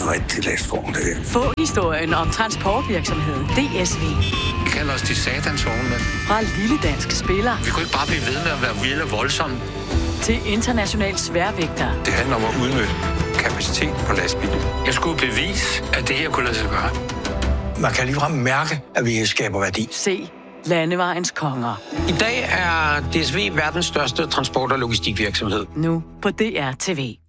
en rigtig læstvogn, det her. Få historien om transportvirksomheden DSV. Kald os de satans vognmænd. Fra lille dansk spiller. Vi kunne ikke bare blive ved med at være vilde og voldsomme. Til international sværvægter. Det handler om at udnytte kapaciteten på lastbilen. Jeg skulle bevise, at det her kunne lade sig gøre. Man kan ligefrem mærke, at vi skaber værdi. Se Landevejens konger. I dag er DSV verdens største transport- og logistikvirksomhed. Nu på DR TV.